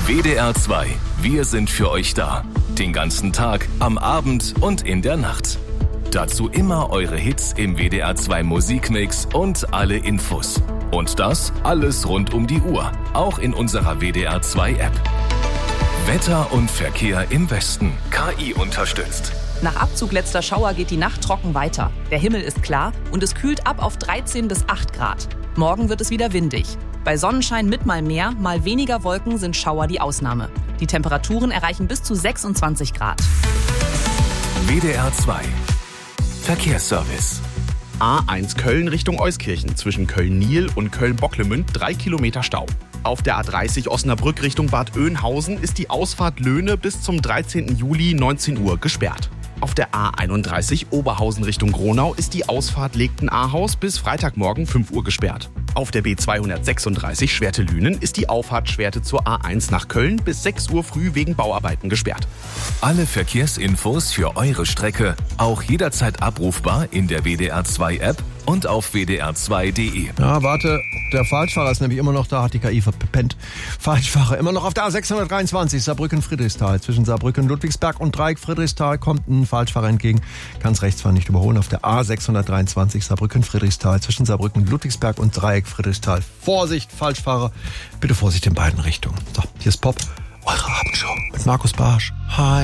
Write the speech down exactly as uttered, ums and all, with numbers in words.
W D R zwei. Wir sind für euch da. Den ganzen Tag, am Abend und in der Nacht. Dazu immer eure Hits im W D R zwei Musikmix und alle Infos. Und das alles rund um die Uhr. Auch in unserer W D R zwei App. Wetter und Verkehr im Westen. K I unterstützt. Nach Abzug letzter Schauer geht die Nacht trocken weiter. Der Himmel ist klar und es kühlt ab auf dreizehn bis acht Grad. Morgen wird es wieder windig. Bei Sonnenschein mit mal mehr, mal weniger Wolken sind Schauer die Ausnahme. Die Temperaturen erreichen bis zu sechsundzwanzig Grad. W D R zwei. Verkehrsservice. A eins Köln Richtung Euskirchen. Zwischen Köln-Niel und Köln-Bocklemünd drei Kilometer Stau. Auf der A dreißig Osnabrück Richtung Bad Oeynhausen ist die Ausfahrt Löhne bis zum dreizehnten Juli neunzehn Uhr gesperrt. Auf der A einunddreißig Oberhausen Richtung Gronau ist die Ausfahrt Legten-Ahaus bis Freitagmorgen fünf Uhr gesperrt. Auf der B zweihundertsechsunddreißig Schwerte-Lünen ist die Auffahrt Schwerte zur A eins nach Köln bis sechs Uhr früh wegen Bauarbeiten gesperrt. Alle Verkehrsinfos für eure Strecke auch jederzeit abrufbar in der W D R zwei App und auf w d r zwei punkt d e. Ja, warte, der Falschfahrer ist nämlich immer noch da, hat die K I verpennt. Falschfahrer immer noch auf der A sechshundertdreiundzwanzig, Saarbrücken-Friedrichsthal. Zwischen Saarbrücken-Ludwigsberg und Dreieck-Friedrichsthal kommt ein Falschfahrer entgegen. Kann's rechts fahren, nicht überholen. Auf der A sechshundertdreiundzwanzig, Saarbrücken-Friedrichsthal. Zwischen Saarbrücken-Ludwigsberg und Dreieck-Friedrichsthal. Vorsicht, Falschfahrer. Bitte Vorsicht in beiden Richtungen. So, hier ist Pop, eure Abendshow mit Markus Barsch. Hi.